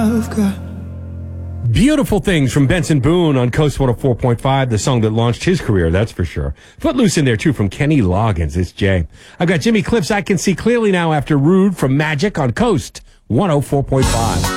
I've got. Beautiful Things from Benson Boone on Coast 104.5, the song that launched his career, that's for sure. Footloose in there, too, from Kenny Loggins. It's Jay. I've got Jimmy Cliff's I Can See Clearly Now after Rude from Magic on Coast 104.5.